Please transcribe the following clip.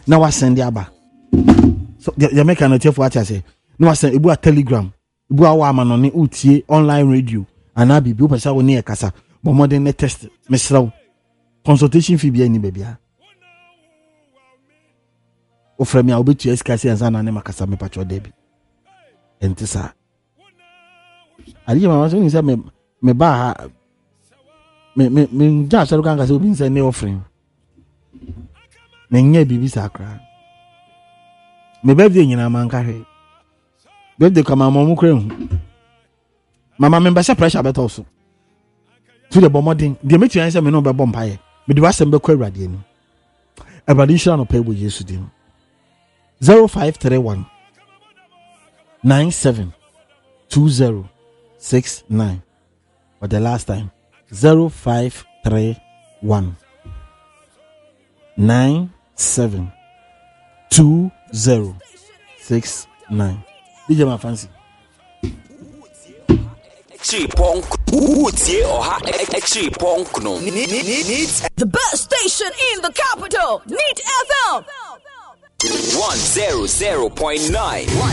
na wa send aba so ya make an attempt for what I say no wa send ebu a Telegram ebu a wa ma no ne utie online radio ana bibi o pesa woni e kasa but modern ne test mesraw consultation fee bia ni bia o frame ya obetu escase ansa na ne makasa me pacho debi entisa ali mama so ni say me ba me ja so kan kasa obi nse ne offering me nya bibi sakra me birthday nyina man ka hwe birthday kama mamu kra hu mama me mbasa pressure beto so to the bomodin de metu yan say me no be bom paye me de wasem be kwa awrade ni awrade shira no paybo Yesu din 0531 972069 for the last time 0531 972069 DJ my fancy the best station in the capital, Neat FM 100.9.